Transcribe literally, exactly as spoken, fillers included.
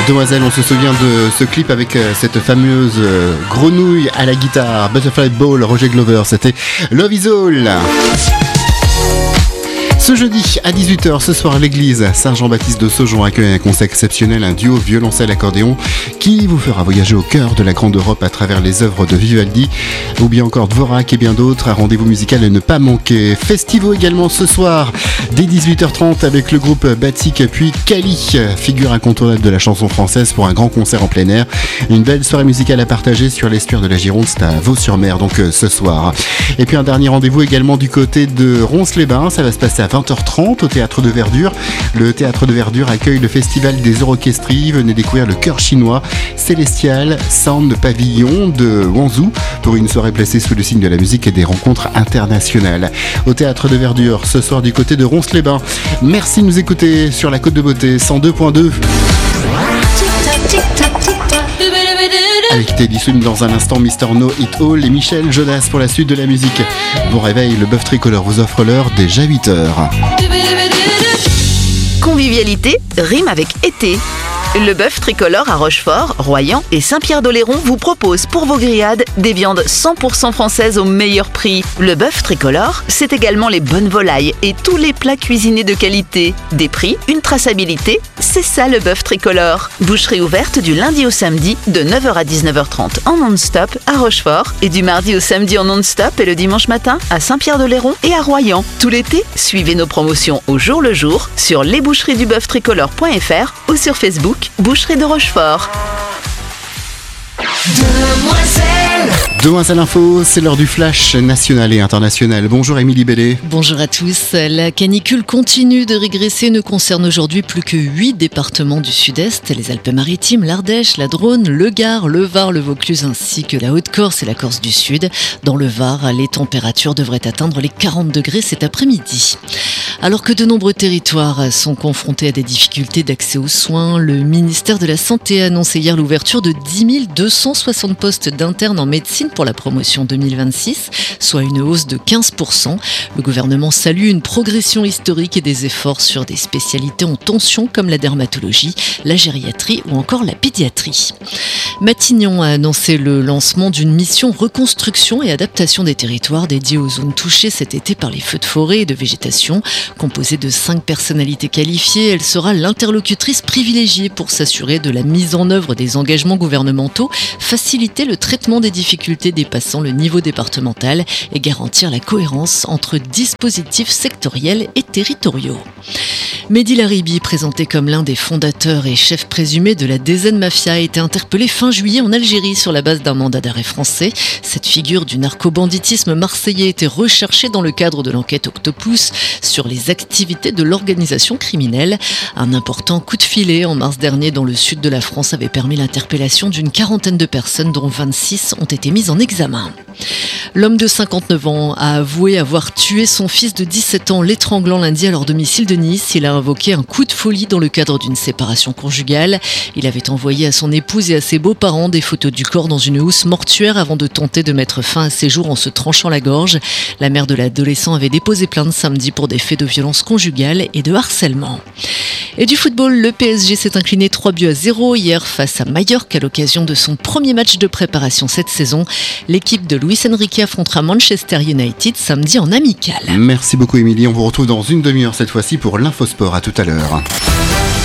Demoiselle, on se souvient de ce clip avec euh, cette fameuse euh, grenouille à la guitare, Butterfly Ball, Roger Glover, c'était Love Is All. Ce jeudi à dix-huit heures, ce soir, l'église Saint-Jean-Baptiste de Saujon accueille un concert exceptionnel, un duo violoncelle-accordéon qui vous fera voyager au cœur de la grande Europe à travers les œuvres de Vivaldi ou bien encore Dvorak et bien d'autres. Un rendez-vous musical à ne pas manquer. Festivo également ce soir dès dix-huit heures trente avec le groupe Batik puis Kali, figure incontournable de la chanson française pour un grand concert en plein air. Une belle soirée musicale à partager sur l'estuaire de la Gironde, c'est à Vaux-sur-Mer donc euh, ce soir. Et puis un dernier rendez-vous également du côté de Ronces-les-Bains, ça va se passer à vingt heures trente au Théâtre de Verdure. Le Théâtre de Verdure accueille le Festival des Orchestries. Venez découvrir le chœur chinois Célestial Sound Pavillon de Wanzhou pour une soirée placée sous le signe de la musique et des rencontres internationales. Au Théâtre de Verdure, ce soir du côté de Ronces-les-Bains. Merci de nous écouter sur la Côte de Beauté cent deux point deux. Avec Teddy Swim dans un instant, Mister No It All et Michel Jonas pour la suite de la musique. Bon réveil, le bœuf tricolore vous offre l'heure déjà huit heures. Convivialité rime avec été. Le bœuf tricolore à Rochefort, Royan et Saint-Pierre-d'Oléron vous propose pour vos grillades des viandes cent pour cent françaises au meilleur prix. Le bœuf tricolore, c'est également les bonnes volailles et tous les plats cuisinés de qualité. Des prix, une traçabilité, c'est ça le bœuf tricolore. Boucherie ouverte du lundi au samedi de neuf heures à dix-neuf heures trente en non-stop à Rochefort et du mardi au samedi en non-stop et le dimanche matin à Saint-Pierre-d'Oléron et à Royan. Tout l'été, suivez nos promotions au jour le jour sur lesboucheries du bœuf tricolore point f r ou sur Facebook Boucherie de Rochefort. Demoiselle Demoiselle Info, c'est l'heure du flash national et international. Bonjour Émilie Bellet. Bonjour à tous. La canicule continue de régresser, ne concerne aujourd'hui plus que huit départements du sud-est, les Alpes-Maritimes, l'Ardèche, la Drône, le Gard, le Var, le Vaucluse ainsi que la Haute-Corse et la Corse du Sud. Dans le Var, les températures devraient atteindre les quarante degrés cet après-midi. Alors que de nombreux territoires sont confrontés à des difficultés d'accès aux soins, le ministère de la Santé a annoncé hier l'ouverture de dix mille deux cent soixante postes d'internes en médecine pour la promotion deux mille vingt-six, soit une hausse de quinze pour cent. Le gouvernement salue une progression historique et des efforts sur des spécialités en tension comme la dermatologie, la gériatrie ou encore la pédiatrie. Matignon a annoncé le lancement d'une mission reconstruction et adaptation des territoires dédiée aux zones touchées cet été par les feux de forêt et de végétation. Composée de cinq personnalités qualifiées, elle sera l'interlocutrice privilégiée pour s'assurer de la mise en œuvre des engagements gouvernementaux, faciliter le traitement des difficultés dépassant le niveau départemental et garantir la cohérence entre dispositifs sectoriels et territoriaux. Mehdi Laribi, présenté comme l'un des fondateurs et chefs présumés de la D Z Mafia, a été interpellé fin juillet en Algérie sur la base d'un mandat d'arrêt français. Cette figure du narco-banditisme marseillais était recherchée dans le cadre de l'enquête Octopus sur les activités de l'organisation criminelle. Un important coup de filet en mars dernier dans le sud de la France avait permis l'interpellation d'une quarantaine de personnes dont vingt-six ont été mises en examen. L'homme de cinquante-neuf ans a avoué avoir tué son fils de dix-sept ans, l'étranglant lundi à leur domicile de Nice. Il a invoqué un coup de folie dans le cadre d'une séparation conjugale. Il avait envoyé à son épouse et à ses beaux-parents des photos du corps dans une housse mortuaire avant de tenter de mettre fin à ses jours en se tranchant la gorge. La mère de l'adolescent avait déposé plainte samedi pour des faits de violence conjugale et de harcèlement. Et du football, le P S G s'est incliné trois buts à zéro hier face à Mallorca à l'occasion de son premier match de préparation cette saison. L'équipe de Luis Enrique affrontera Manchester United samedi en amical. Merci beaucoup Émilie, on vous retrouve dans une demi-heure cette fois-ci pour l'Infosport. À tout à l'heure.